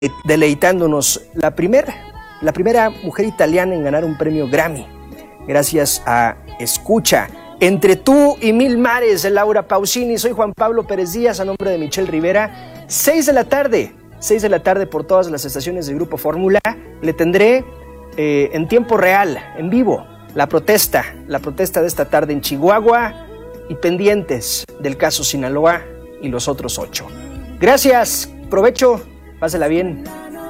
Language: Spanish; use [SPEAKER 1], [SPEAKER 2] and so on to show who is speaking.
[SPEAKER 1] deleitándonos la primera mujer italiana en ganar un premio Grammy, gracias a Escucha. Entre tú y mil mares, de Laura Pausini. Soy Juan Pablo Pérez Díaz, a nombre de Michelle Rivera. 6 de la tarde por todas las estaciones de Grupo Fórmula. Le tendré en tiempo real, en vivo, la protesta de esta tarde en Chihuahua, y pendientes del caso Sinaloa y los otros 8. Gracias, provecho, pásela bien.